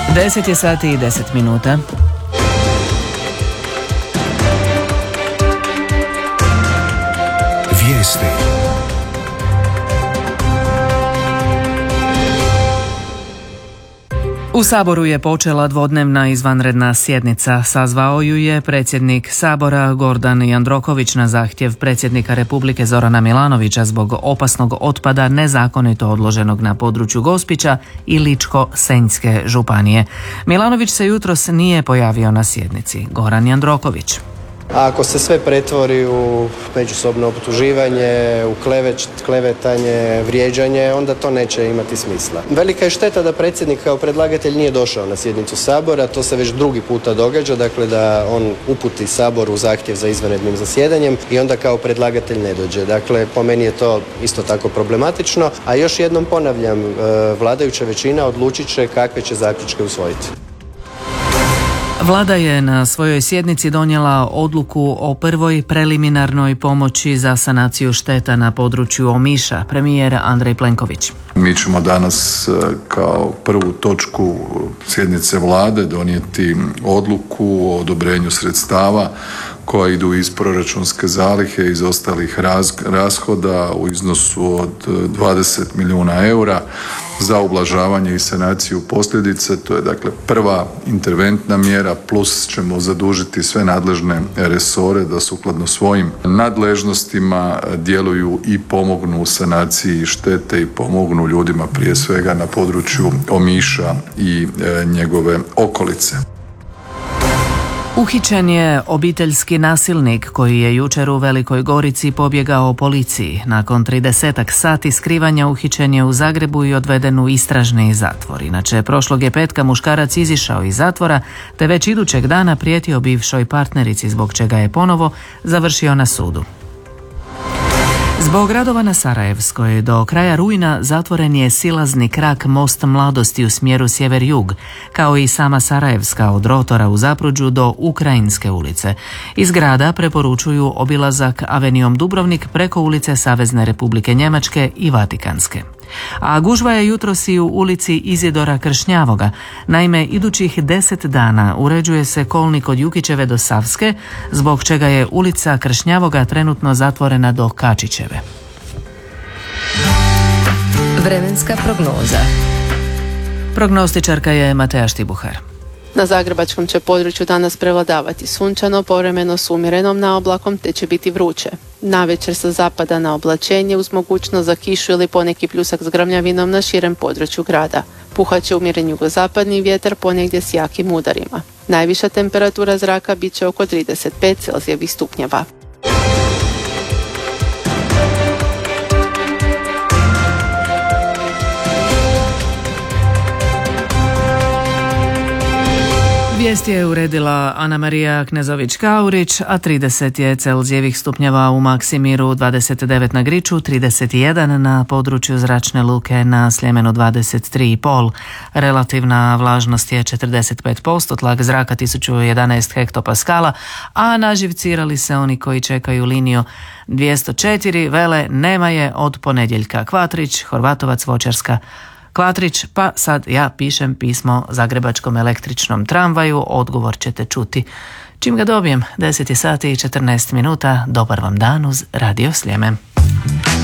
10 je sati i 10 minuta. Vijesti. U Saboru je počela dvodnevna izvanredna sjednica. Sazvao ju je predsjednik Sabora Gordan Jandroković na zahtjev predsjednika Republike Zorana Milanovića zbog opasnog otpada nezakonito odloženog na području Gospića i Ličko-senjske županije. Milanović se jutros nije pojavio na sjednici. Goran Jandroković. Ako se sve pretvori u međusobno optuživanje, u klevetanje, vrijeđanje, onda to neće imati smisla. Velika je šteta da predsjednik kao predlagatelj nije došao na sjednicu Sabora, to se već drugi puta događa, dakle da on uputi Saboru zahtjev za izvanrednim zasjedanjem i onda kao predlagatelj ne dođe. Dakle, po meni je to isto tako problematično, a još jednom ponavljam, vladajuća većina odlučit će kakve će zaključke usvojiti. Vlada je na svojoj sjednici donijela odluku o prvoj preliminarnoj pomoći za sanaciju šteta na području Omiša. Premijer Andrej Plenković. Mi ćemo danas kao prvu točku sjednice Vlade donijeti odluku o odobrenju sredstava koja idu iz proračunske zalihe, iz ostalih rashoda u iznosu od 20 milijuna eura za ublažavanje i sanaciju posljedica. To je dakle prva interventna mjera, plus ćemo zadužiti sve nadležne resore da sukladno svojim nadležnostima djeluju i pomognu u sanaciji štete i pomognu ljudima prije svega na području Omiša i njegove okolice. Uhićen je obiteljski nasilnik koji je jučer u Velikoj Gorici pobjegao policiji. Nakon 30 sati skrivanja uhićen je u Zagrebu i odveden u istražni zatvor. Inače, prošlog je petka muškarac izišao iz zatvora te već idućeg dana prijetio bivšoj partnerici, zbog čega je ponovo završio na sudu. Zbog radova na Sarajevskoj do kraja rujna zatvoren je silazni krak Most Mladosti u smjeru sjever-jug, kao i sama Sarajevska od Rotora u Zapruđu do Ukrajinske ulice. Iz grada preporučuju obilazak avenijom Dubrovnik preko ulice Savezne Republike Njemačke i Vatikanske. A gužva je jutros i u ulici Izidora Kršnjavoga. Naime, idućih 10 dana uređuje se kolnik od Jukićeve do Savske, zbog čega je ulica Kršnjavoga trenutno zatvorena do Kačićeve. Vremenska prognoza. Prognostičarka je Mateja Štibuhar. Na zagrebačkom će području danas prevladavati sunčano, povremeno s umjerenom naoblakom, te će biti vruće. Navečer sa zapada na oblačenje uz mogućnost za kišu ili poneki pljusak s grmljavinom na širem području grada. Puhat će umjeren jugozapadni vjetar, ponegdje s jakim udarima. Najviša temperatura zraka bit će oko 35 Celzijevih stupnjeva. Vijest je uredila Ana Marija Knezović-Kaurić, a 30 je Celzijevih stupnjeva u Maksimiru, 29 na Griču, 31 na području zračne luke na Sljemenu, 23,5. Relativna vlažnost je 45%, tlak zraka 1011 hektopaskala, a naživcirali se oni koji čekaju liniju 204, vele nema je od ponedjeljka. Kvatrić, Horvatovac, Voćarska, Kvatrić, pa sad ja pišem pismo Zagrebačkom električnom tramvaju, odgovor ćete čuti čim ga dobijem. 10 je sati i 14 minuta, dobar vam dan uz Radio Sljeme.